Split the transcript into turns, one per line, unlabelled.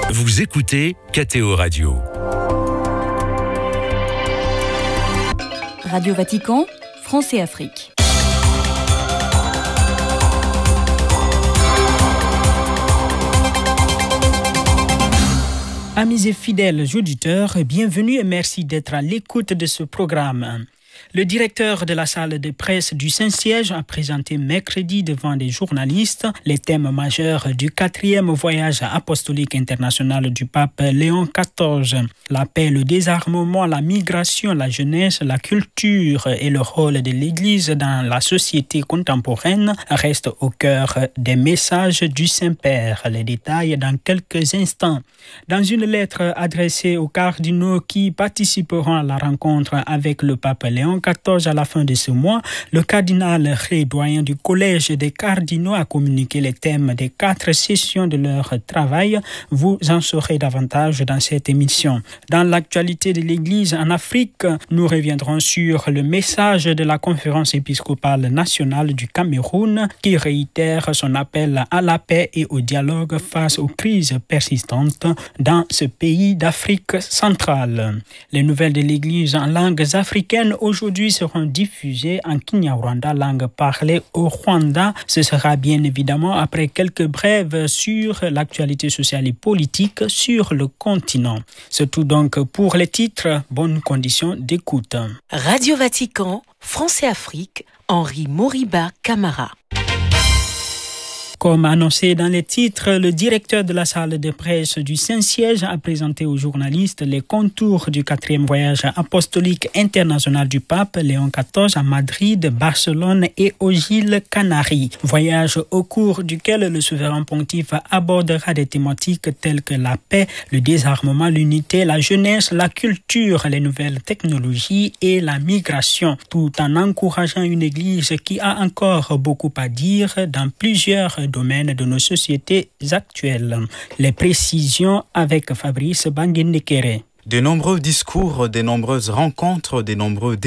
Vous écoutez KTO Radio.
Radio Vatican, France et Afrique.
Amis et fidèles auditeurs, bienvenue et merci d'être à l'écoute de ce programme. Le directeur de la salle de presse du Saint-Siège a présenté mercredi devant des journalistes les thèmes majeurs du 4e voyage apostolique international du pape Léon XIV. La paix, le désarmement, la migration, la jeunesse, la culture et le rôle de l'Église dans la société contemporaine restent au cœur des messages du Saint-Père. Les détails dans quelques instants. Dans une lettre adressée aux cardinaux qui participeront à la rencontre avec le pape Léon XIV à la fin de ce mois, le cardinal Ré, doyen du collège des cardinaux, a communiqué les thèmes des 4 sessions de leur travail. Vous en saurez davantage dans cette émission. Dans l'actualité de l'Église en Afrique, nous reviendrons sur le message de la conférence épiscopale nationale du Cameroun qui réitère son appel à la paix et au dialogue face aux crises persistantes dans ce pays d'Afrique centrale. Les nouvelles de l'Église en langues africaines aujourd'hui seront diffusées en Kinyarwanda, langue parlée au Rwanda. Ce sera bien évidemment après quelques brèves sur l'actualité sociale et politique sur le continent. C'est tout donc pour les titres. Bonnes conditions d'écoute.
Radio Vatican, France et Afrique, Henri Moriba Camara.
Comme annoncé dans les titres, le directeur de la salle de presse du Saint-Siège a présenté aux journalistes les contours du 4e voyage apostolique international du pape Léon XIV à Madrid, Barcelone et aux îles Canaries. Voyage au cours duquel le souverain pontife abordera des thématiques telles que la paix, le désarmement, l'unité, la jeunesse, la culture, les nouvelles technologies et la migration, tout en encourageant une église qui a encore beaucoup à dire dans plusieurs domaines de nos sociétés actuelles. Les précisions avec Fabrice Banguendekere.
De nombreux discours, de nombreuses rencontres, de nombreux